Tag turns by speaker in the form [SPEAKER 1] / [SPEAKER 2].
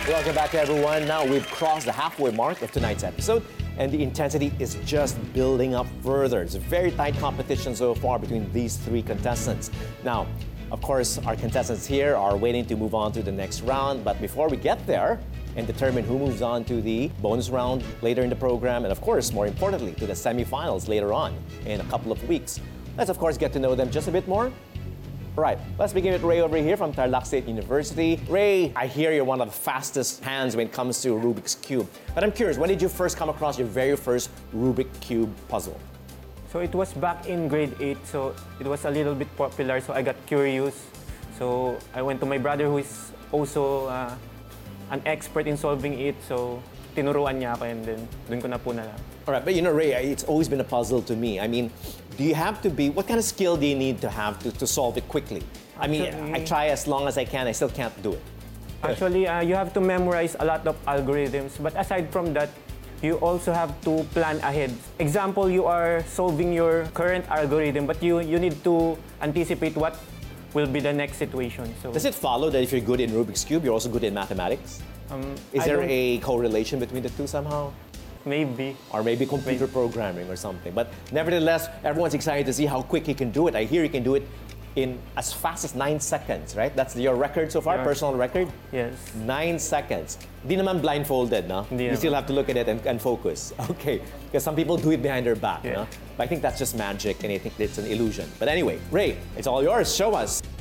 [SPEAKER 1] Welcome back, everyone. Now we've crossed the halfway mark of tonight's episode, and the intensity is just building up further. It's a very tight competition so far between these three contestants. Now, of course, our contestants here are waiting to move on to the next round, but before we get there and determine who moves on to the bonus round later in the program, and of course, more importantly, to the semifinals later on in a couple of weeks, let's of course get to know them just a bit more. Right, let's begin with Ray over here from Tarlac State University. Ray, I hear you're one of the fastest hands when it comes to Rubik's Cube. But I'm curious, when did you first come across your very first Rubik's Cube puzzle?
[SPEAKER 2] So it was back in grade 8, so it was a little bit popular, so I got curious. So I went to my brother who is also an expert in solving it, so tinuruan niya ako and then dun ko na po na lang.
[SPEAKER 1] All right, but you know, Ray, it's always been a puzzle to me. I mean, do you have to be, what kind of skill do you need to have to solve it quickly? I mean, I try as long as I can, I still can't do it.
[SPEAKER 2] Actually, you have to memorize a lot of algorithms, but aside from that, you also have to plan ahead. Example, you are solving your current algorithm, but you need to anticipate what will be the next situation. So,
[SPEAKER 1] does it follow that if you're good in Rubik's Cube, you're also good in mathematics? Is there a correlation between the two somehow?
[SPEAKER 2] Maybe.
[SPEAKER 1] Or maybe computer programming or something. But nevertheless, everyone's excited to see how quick you can do it. I hear you can do it in as fast as 9 seconds, right? That's your record so far, personal record?
[SPEAKER 2] Yes.
[SPEAKER 1] 9 seconds. Di naman blindfolded, no? You still have to look at it and focus. Okay, because some people do it behind their back, no? But I think that's just magic and I think it's an illusion. But anyway, Ray, it's all yours. Show us.